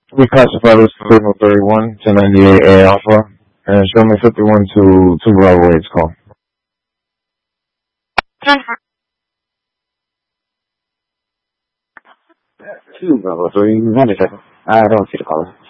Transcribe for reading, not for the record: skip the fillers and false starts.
We classify this signal 31 to 98A Alpha, and show me 51 to Bravo 8's call. 2 Bravo 3, 90 seconds. I don't see the caller.